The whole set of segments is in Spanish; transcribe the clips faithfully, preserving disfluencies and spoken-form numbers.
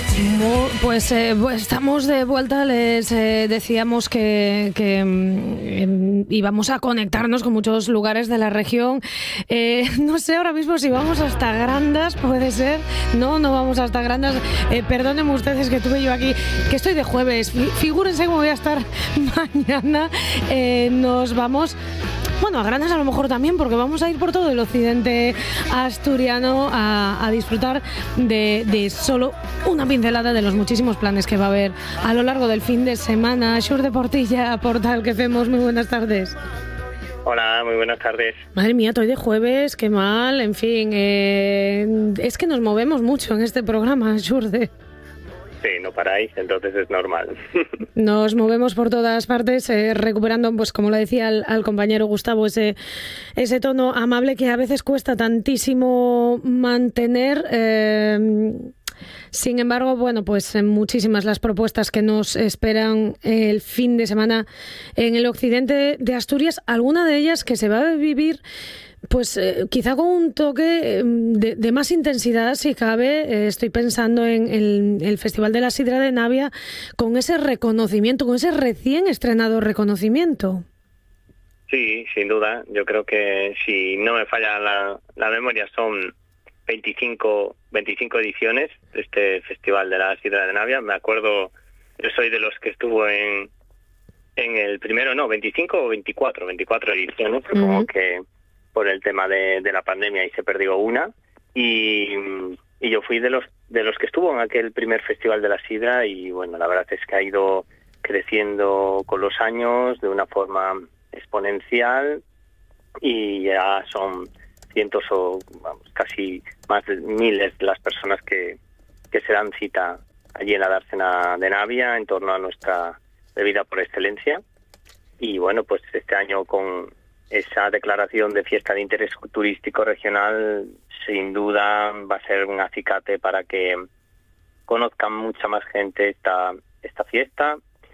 Pues, eh, pues estamos de vuelta. Les eh, decíamos que, que eh, íbamos a conectarnos con muchos lugares de la región. Eh, no sé ahora mismo si vamos hasta Grandas, puede ser. No, no vamos hasta Grandas. Eh, perdónenme ustedes que tuve yo aquí, que estoy de jueves. Figúrense cómo voy a estar mañana. Eh, nos vamos... Bueno, a Grandas a lo mejor también, porque vamos a ir por todo el occidente asturiano a, a disfrutar de, de solo una pincelada de los muchísimos planes que va a haber a lo largo del fin de semana. Xur de Portilla, Portal que Femos, muy buenas tardes. Hola, muy buenas tardes. Madre mía, estoy de jueves, qué mal, en fin. Eh, es que nos movemos mucho en este programa, Xurde. Sí, no paráis, entonces es normal. Nos movemos por todas partes, eh, recuperando, pues como le decía al, al compañero Gustavo, ese, ese tono amable que a veces cuesta tantísimo mantener. Eh, sin embargo, bueno, pues muchísimas las propuestas que nos esperan el fin de semana en el occidente de Asturias, alguna de ellas que se va a vivir pues eh, quizá con un toque de, de más intensidad, si cabe. Eh, estoy pensando en el, el Festival de la Sidra de Navia, con ese reconocimiento, con ese recién estrenado reconocimiento. Sí, sin duda. Yo creo que, si no me falla la, la memoria, son veinticinco, veinticinco ediciones de este Festival de la Sidra de Navia. Me acuerdo, yo soy de los que estuvo en, en el primero, no, veinticinco o veinticuatro, veinticuatro ediciones, uh-huh. Como que por el tema de, de la pandemia y se perdió una, y, y yo fui de los de los que estuvo en aquel primer Festival de la Sidra, y bueno, la verdad es que ha ido creciendo con los años de una forma exponencial, y ya son cientos o vamos, casi más de miles las personas que, que se dan cita allí en la dársena de Navia en torno a nuestra bebida por excelencia. Y bueno, pues este año con esa declaración de fiesta de interés turístico regional, sin duda va a ser un acicate para que conozcan mucha más gente esta esta fiesta,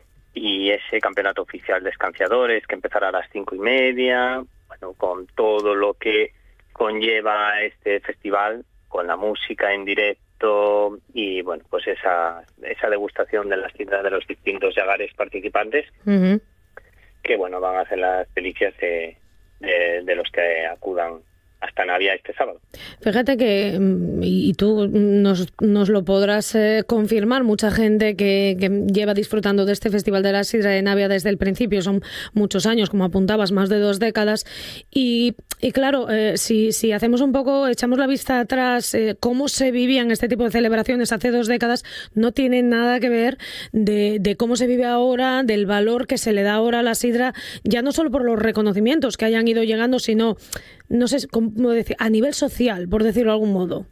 y ese campeonato oficial de escanciadores que empezará a las cinco y media, bueno, con todo lo que conlleva este festival, con la música en directo y bueno, pues esa esa degustación de las sidras de los distintos llagares participantes, uh-huh. que bueno, van a hacer las delicias de De, de los que acudan hasta Navia este sábado. Fíjate que, y tú nos, nos lo podrás eh, confirmar, mucha gente que, que lleva disfrutando de este Festival de la Sidra de Navia desde el principio, son muchos años, como apuntabas, más de dos décadas, y, y claro, eh, si, si hacemos un poco, echamos la vista atrás, eh, cómo se vivían este tipo de celebraciones hace dos décadas, no tiene nada que ver de, de cómo se vive ahora, del valor que se le da ahora a la sidra, ya no solo por los reconocimientos que hayan ido llegando, sino, no sé cómo decir, a nivel social, por decirlo de algún modo.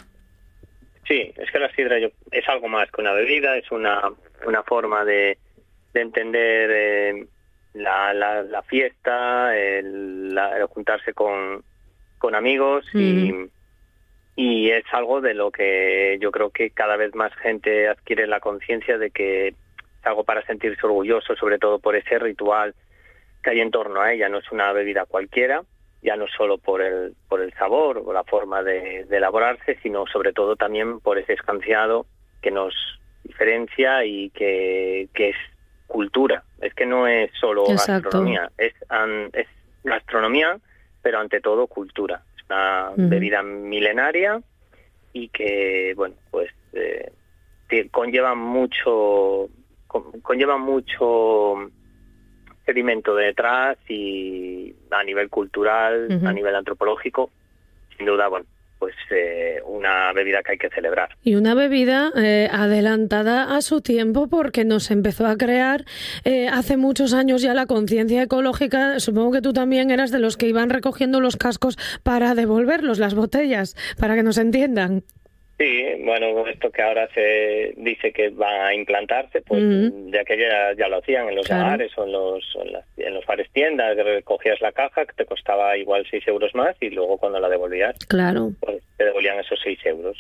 Sí, es que la sidra es algo más que una bebida, es una una forma de, de entender eh, la, la, la fiesta, el, la, el juntarse con, con amigos, mm. y, y es algo de lo que yo creo que cada vez más gente adquiere la conciencia de que es algo para sentirse orgulloso, sobre todo por ese ritual que hay en torno a ella. No es una bebida cualquiera, ya no solo por el por el sabor o la forma de, de elaborarse, sino sobre todo también por ese escanciado que nos diferencia y que, que es cultura. Es que no es solo Exacto. gastronomía, es, es gastronomía, pero ante todo cultura. Es una uh-huh. bebida milenaria y que, bueno, pues eh, conlleva mucho, con, conlleva mucho sedimento detrás, y a nivel cultural, uh-huh. a nivel antropológico, sin duda, bueno, pues eh, una bebida que hay que celebrar. Y una bebida eh, adelantada a su tiempo, porque nos empezó a crear eh, hace muchos años ya la conciencia ecológica. Supongo que tú también eras de los que iban recogiendo los cascos para devolverlos, las botellas, para que nos entiendan. Sí, bueno, esto que ahora se dice que va a implantarse, pues uh-huh. de aquella ya, ya lo hacían en los claro. bares o en los, en, las, en los bares tiendas, recogías la caja que te costaba igual seis euros más, y luego cuando la devolvías, claro. pues te devolvían esos seis euros.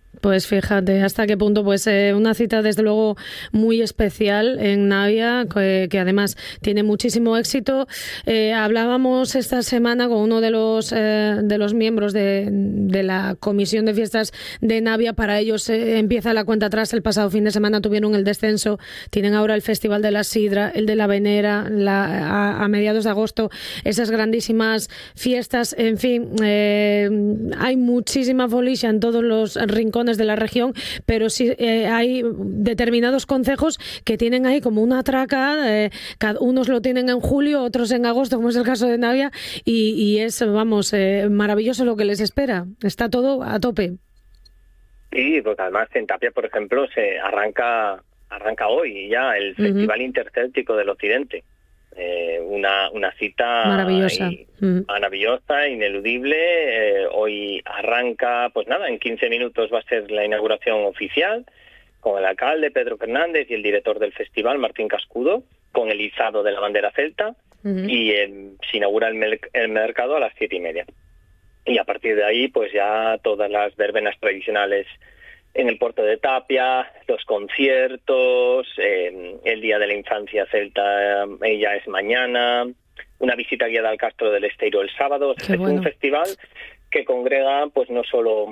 Pues fíjate hasta qué punto, pues eh, una cita desde luego muy especial en Navia, que, que además tiene muchísimo éxito. Eh, hablábamos esta semana con uno de los eh, de los miembros de, de la Comisión de Fiestas de Navia. Para ellos eh, empieza la cuenta atrás. El pasado fin de semana tuvieron el descenso, tienen ahora el Festival de la Sidra, el de la Venera, la, a, a mediados de agosto, esas grandísimas fiestas. En fin, eh, hay muchísima folicia en todos los rincones de la región, pero sí eh, hay determinados concejos que tienen ahí como una traca, eh, cada, unos lo tienen en julio, otros en agosto, como es el caso de Navia, y, y es, vamos, eh, maravilloso lo que les espera. Está todo a tope. Sí, porque además en Tapia, por ejemplo, se arranca arranca hoy ya el uh-huh. Festival Intercéltico del Occidente. Eh, una, una cita maravillosa, y, uh-huh. maravillosa, ineludible. Eh, hoy arranca, pues nada, en quince minutos va a ser la inauguración oficial con el alcalde Pedro Fernández y el director del festival Martín Cascudo, con el izado de la bandera celta uh-huh. y eh, se inaugura el, mer- el mercado a las siete y media. Y a partir de ahí, pues ya todas las verbenas tradicionales en el puerto de Tapia, los conciertos, eh, el Día de la Infancia Celta eh, ya es mañana, una visita guiada al Castro del Esteiro el sábado. Qué es bueno. Un festival que congrega pues no solo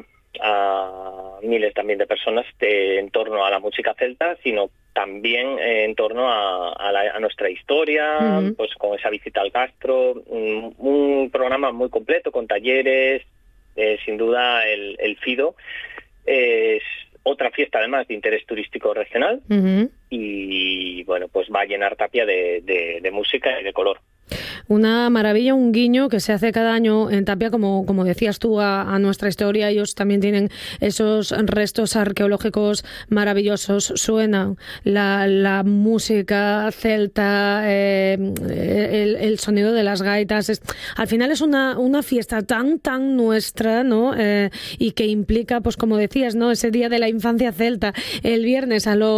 a miles también de personas de, en torno a la música celta, sino también eh, en torno a, a, la, a nuestra historia, uh-huh. pues con esa visita al Castro, un, un programa muy completo con talleres, eh, sin duda el, el Fido es otra fiesta además de interés turístico regional uh-huh. y bueno, pues va a llenar Tapia de, de, de música y de color. Una maravilla, un guiño que se hace cada año en Tapia, como, como decías tú, a, a nuestra historia. Ellos también tienen esos restos arqueológicos maravillosos. Suena la, la música celta, eh, el, el sonido de las gaitas. Es, al final es una, una fiesta tan, tan nuestra, ¿no? Eh, y que implica, pues como decías, ¿no? Ese día de la infancia celta, el viernes a los